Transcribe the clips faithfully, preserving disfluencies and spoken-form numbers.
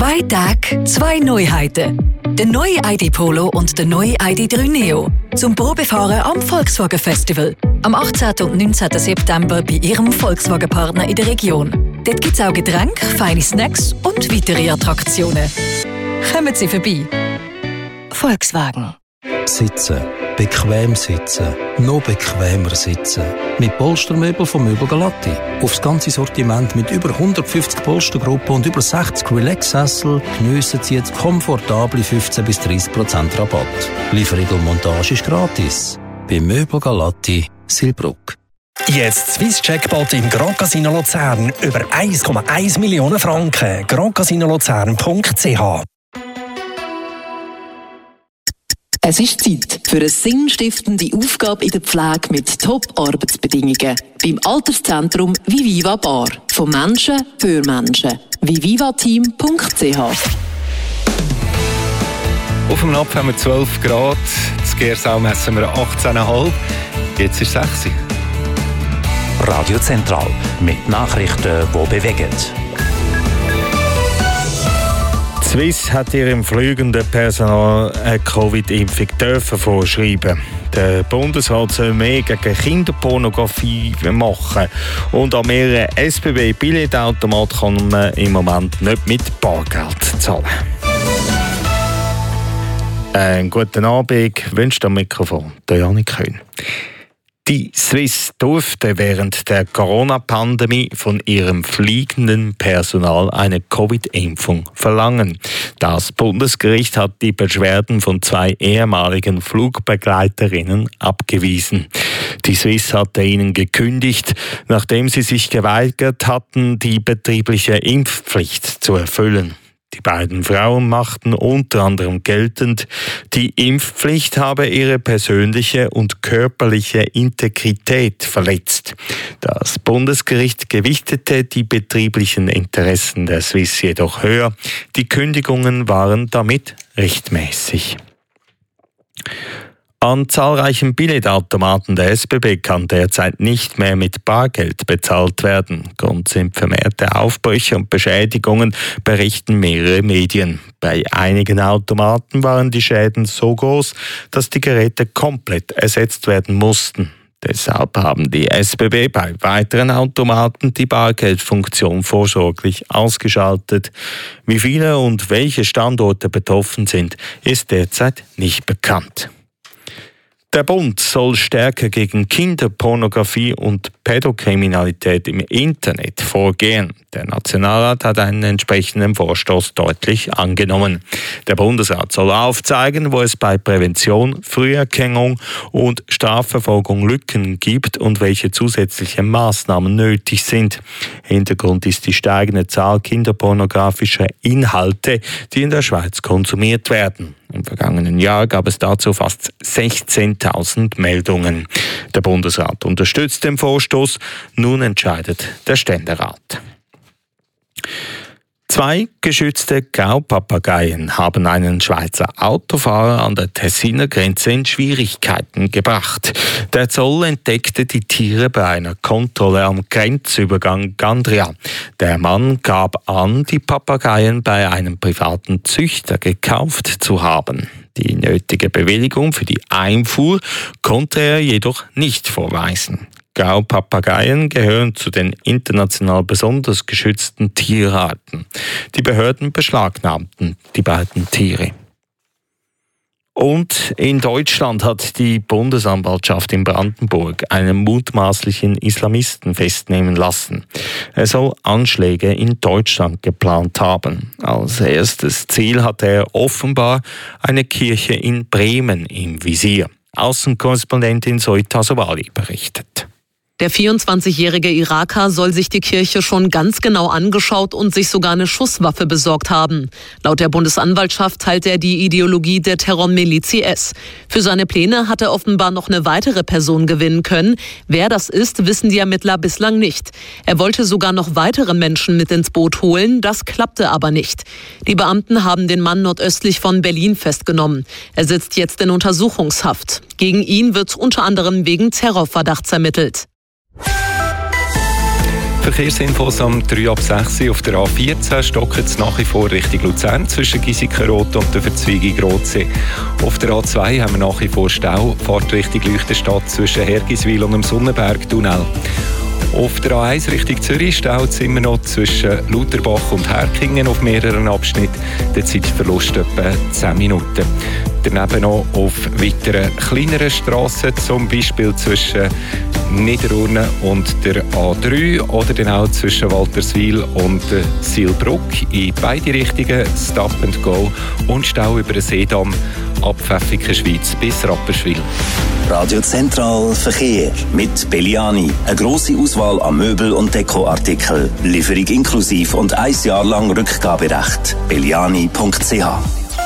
Zwei Tage, zwei Neuheiten. Der neue I D Polo und der neue I D drei Neo. Zum Probefahren am Volkswagen Festival. Am achtzehnten und neunzehnten September bei Ihrem Volkswagen-Partner in der Region. Dort gibt es auch Getränke, feine Snacks und weitere Attraktionen. Kommen Sie vorbei. Volkswagen. Sitzen. Bequem sitzen. Noch bequemer sitzen. Mit Polstermöbel von Möbel Galatti. Aufs ganze Sortiment mit über hundertfünfzig Polstergruppen und über sechzig Relax-Sessel geniessen Sie jetzt komfortable fünfzehn bis dreißig Prozent Rabatt. Lieferung und Montage ist gratis. Bei Möbel Galatti, Silbruck. Jetzt Swiss Jackpot im Grand Casino Luzern. Über eins Komma eins Millionen Franken. grand casino luzern punkt c h. Es ist Zeit für eine sinnstiftende Aufgabe in der Pflege mit Top-Arbeitsbedingungen. Beim Alterszentrum Viviva Bar. Von Menschen für Menschen. vivivateam punkt c h. Auf dem Napf haben wir zwölf Grad. Das Gersau messen wir achtzehn Komma fünf. Jetzt ist es sechs. Radio Zentral. Mit Nachrichten, die bewegen. Swiss hat ihrem fliegenden Personal eine Covid-Impfung dürfen vorschreiben. Der Bundesrat soll mehr gegen Kinderpornografie machen. Und an mehreren S B B-Billetautomaten kann man im Moment nicht mit Bargeld zahlen. Einen guten Abend wünscht am Mikrofon der Janik Köhn. Die Swiss durfte während der Corona-Pandemie von ihrem fliegenden Personal eine Covid-Impfung verlangen. Das Bundesgericht hat die Beschwerden von zwei ehemaligen Flugbegleiterinnen abgewiesen. Die Swiss hatte ihnen gekündigt, nachdem sie sich geweigert hatten, die betriebliche Impfpflicht zu erfüllen. Die beiden Frauen machten unter anderem geltend, die Impfpflicht habe ihre persönliche und körperliche Integrität verletzt. Das Bundesgericht gewichtete die betrieblichen Interessen der Swiss jedoch höher. Die Kündigungen waren damit rechtmäßig. An zahlreichen Billetautomaten der S B B kann derzeit nicht mehr mit Bargeld bezahlt werden. Grund sind vermehrte Aufbrüche und Beschädigungen, berichten mehrere Medien. Bei einigen Automaten waren die Schäden so groß, dass die Geräte komplett ersetzt werden mussten. Deshalb haben die S B B bei weiteren Automaten die Bargeldfunktion vorsorglich ausgeschaltet. Wie viele und welche Standorte betroffen sind, ist derzeit nicht bekannt. Der Bund soll stärker gegen Kinderpornografie und Pädokriminalität im Internet vorgehen. Der Nationalrat hat einen entsprechenden Vorstoß deutlich angenommen. Der Bundesrat soll aufzeigen, wo es bei Prävention, Früherkennung und Strafverfolgung Lücken gibt und welche zusätzliche Maßnahmen nötig sind. Hintergrund ist die steigende Zahl kinderpornografischer Inhalte, die in der Schweiz konsumiert werden. Im vergangenen Jahr gab es dazu fast sechzehntausend Meldungen. Der Bundesrat unterstützt den Vorstoß. Nun entscheidet der Ständerat. Zwei geschützte Graupapageien haben einen Schweizer Autofahrer an der Tessiner Grenze in Schwierigkeiten gebracht. Der Zoll entdeckte die Tiere bei einer Kontrolle am Grenzübergang Gandria. Der Mann gab an, die Papageien bei einem privaten Züchter gekauft zu haben. Die nötige Bewilligung für die Einfuhr konnte er jedoch nicht vorweisen. Graupapageien gehören zu den international besonders geschützten Tierarten. Die Behörden beschlagnahmten die beiden Tiere. Und in Deutschland hat die Bundesanwaltschaft in Brandenburg einen mutmaßlichen Islamisten festnehmen lassen. Er soll Anschläge in Deutschland geplant haben. Als erstes Ziel hatte er offenbar eine Kirche in Bremen im Visier. Außenkorrespondentin Zoe Tasovali berichtet. Der vierundzwanzigjährige Iraker soll sich die Kirche schon ganz genau angeschaut und sich sogar eine Schusswaffe besorgt haben. Laut der Bundesanwaltschaft teilt er die Ideologie der Terrormiliz I S. Für seine Pläne hat er offenbar noch eine weitere Person gewinnen können. Wer das ist, wissen die Ermittler bislang nicht. Er wollte sogar noch weitere Menschen mit ins Boot holen, das klappte aber nicht. Die Beamten haben den Mann nordöstlich von Berlin festgenommen. Er sitzt jetzt in Untersuchungshaft. Gegen ihn wird unter anderem wegen Terrorverdachts ermittelt. Verkehrsinfos am drei ab sechs auf der A vierzehn stocken es nach wie vor Richtung Luzern zwischen Giesikenrot und der Verzweigung Rotsee. Auf der A zwei haben wir nach wie vor Stau, fährt Richtung Leuchtenstadt zwischen Hergiswil und dem Sonnenberg-Tunnel. Auf der A eins Richtung Zürich staut es immer noch zwischen Lauterbach und Herkingen auf mehreren Abschnitten. Der Zeitverlust etwa zehn Minuten. Daneben noch auf weiteren kleineren Strassen, zum Beispiel zwischen Niederurne und der A drei oder dann auch zwischen Walterswil und Silbruck. In beide Richtungen Stop and Go und Stau über den Seedamm ab Pfäffiken-Schweiz bis Rapperswil. Radio Zentral Verkehr mit Belliani. Eine grosse Auswahl an Möbel- und Dekoartikeln. Lieferung inklusiv und ein Jahr lang Rückgaberecht. belliani punkt c h.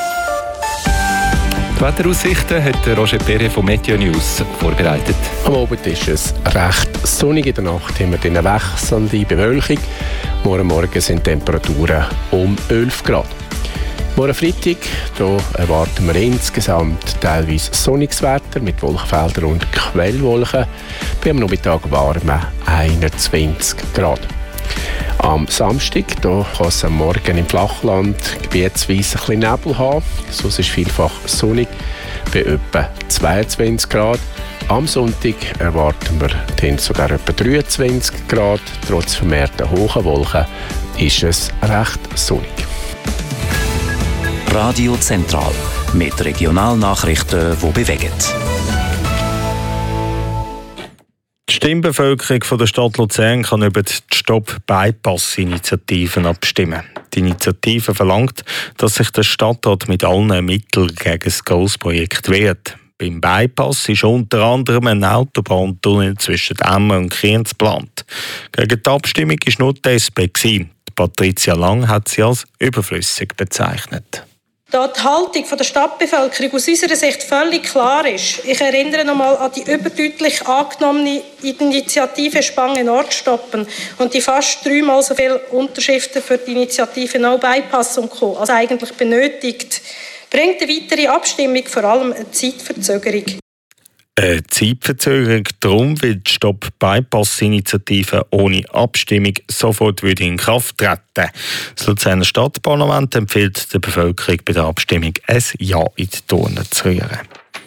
Die Wetteraussichten hat Roger Perret von Meteo News vorbereitet. Am Abend ist es recht sonnig, in der Nacht haben wir eine wechselnde Bewölkung. Morgen Morgen sind Temperaturen um elf Grad. Morgen Freitag da erwarten wir insgesamt teilweise sonniges Wetter mit Wolkenfeldern und Quellwolken. Beim Nachmittag warmen einundzwanzig Grad. Am Samstag da kann es am Morgen im Flachland gebietsweise ein bisschen Nebel haben. Sonst ist vielfach sonnig bei etwa zweiundzwanzig Grad. Am Sonntag erwarten wir dann sogar etwa dreiundzwanzig Grad. Trotz vermehrter hohen Wolken ist es recht sonnig. Radio Zentral mit Regionalnachrichten, die bewegen. Die Stimmbevölkerung von der Stadt Luzern kann über die Stop-Bypass-Initiativen abstimmen. Die Initiative verlangt, dass sich der Stadtrat mit allen Mitteln gegen das Grossprojekt wehrt. Beim Bypass ist unter anderem ein Autobahntunnel zwischen Emmen und Kriens geplant. Gegen die Abstimmung war nur die S P. Patricia Lang hat sie als überflüssig bezeichnet. Da die Haltung der Stadtbevölkerung aus unserer Sicht völlig klar ist, ich erinnere nochmal an die überdeutlich angenommene Initiative Spange Nord stoppen und die fast dreimal so viele Unterschriften für die Initiative No Bypass und Co. als eigentlich benötigt, bringt eine weitere Abstimmung vor allem eine Zeitverzögerung. Eine Zeitverzögerung darum, weil die Stop-Bypass-Initiative ohne Abstimmung sofort würde in Kraft treten. Das Luzerner Stadtparlament empfiehlt der Bevölkerung bei der Abstimmung ein Ja in die Turnen zu rühren.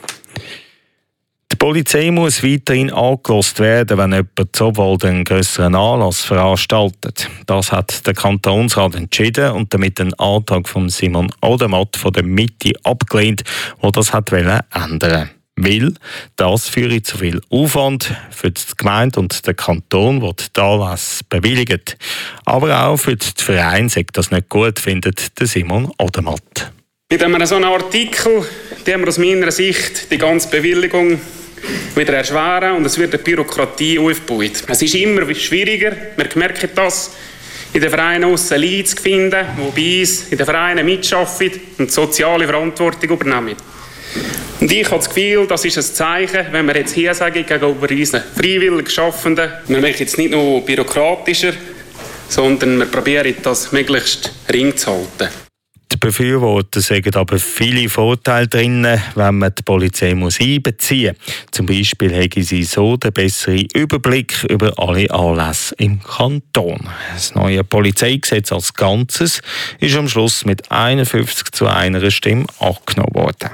Die Polizei muss weiterhin angelost werden, wenn jemand zu Obwalden einen grösseren Anlass veranstaltet. Das hat der Kantonsrat entschieden und damit den Antrag von Simon Odermatt von der Mitte abgelehnt, der das hat ändern wollte. Weil das führe zu viel Aufwand für die Gemeinde und den Kanton, der die Anlässe bewilligt. Aber auch für die Vereine, die das nicht gut findet, der Simon Odermatt. Mit einem so einem Artikel, den wir aus meiner Sicht die ganze Bewilligung wieder erschweren und es wird eine Bürokratie aufgebaut. Es ist immer schwieriger, wir merken das, in den Vereinen aussen Leute zu finden, die bei uns in den Vereinen mitarbeiten und die soziale Verantwortung übernehmen. Und ich habe das Gefühl, das ist ein Zeichen, wenn wir jetzt hier sagen, gegenüber unseren freiwillig Schaffenden, wir machen jetzt nicht nur bürokratischer, sondern wir probieren das möglichst gering zu halten. Die Befürworter sagen aber viele Vorteile drin, wenn man die Polizei muss einbeziehen muss. Zum Beispiel haben sie so den besseren Überblick über alle Anlässe im Kanton. Das neue Polizeigesetz als Ganzes ist am Schluss mit einundfünfzig zu einer Stimme angenommen worden.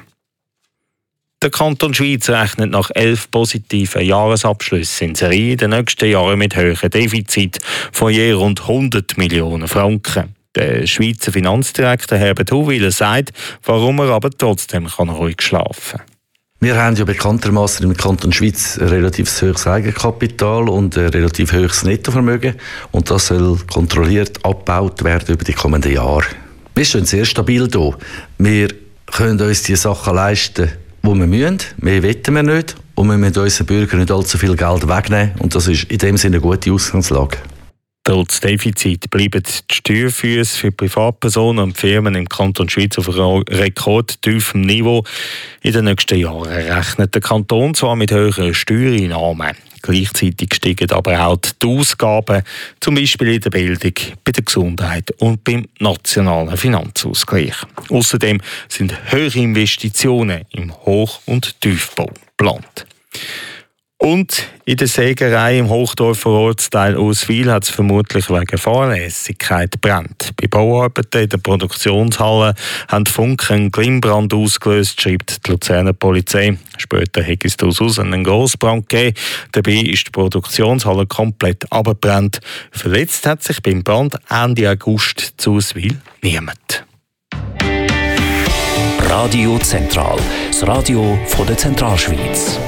Der Kanton Schweiz rechnet nach elf positiven Jahresabschlüssen in Serie in den nächsten Jahren mit höheren Defizit von je rund hundert Millionen Franken. Der Schweizer Finanzdirektor Herbert Huwiler sagt, warum er aber trotzdem kann ruhig schlafen kann. Wir haben ja bekanntermaßen im Kanton Schweiz ein relativ hohes Eigenkapital und ein relativ hohes Nettovermögen. Und das soll kontrolliert abgebaut werden über die kommenden Jahre. Wir stehen sehr stabil da. Wir können uns die Sachen leisten, die wir müssen. Mehr wollen wir nicht. Und wir müssen unseren Bürgern nicht allzu viel Geld wegnehmen. Und das ist in dem Sinne eine gute Ausgangslage. Trotz Defizit bleiben die Steuerfüsse für Privatpersonen und Firmen im Kanton Schweiz auf rekordtiefem Niveau. In den nächsten Jahren rechnet der Kanton zwar mit höheren Steuereinnahmen. Gleichzeitig steigen aber auch die Ausgaben, zum Beispiel in der Bildung, bei der Gesundheit und beim nationalen Finanzausgleich. Außerdem sind höhere Investitionen im Hoch- und Tiefbau geplant. Und in der Sägerei im Hochdorfer Ortsteil Auswil hat es vermutlich wegen Fahrlässigkeit gebrannt. Bei Bauarbeiten in der Produktionshalle haben Funken einen Glimmbrand ausgelöst, schreibt die Luzerner Polizei. Später hat es daraus einen Grossbrand gegeben. Dabei ist die Produktionshalle komplett abgebrannt. Verletzt hat sich beim Brand Ende August zu Auswil niemand. Radio Zentral, das Radio von der Zentralschweiz.